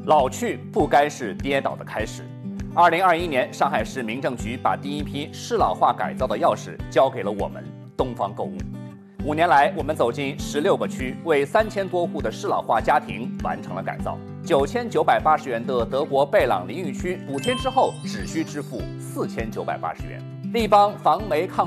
老去不该是跌倒的开始。2021年，上海市民政局把第一批适老化改造的钥匙交给了我们东方购物。5年来，我们走进16个区，为3000多户的适老化家庭完成了改造。9980元的德国贝朗淋浴区补贴之后，只需支付4980元。立邦防霉抗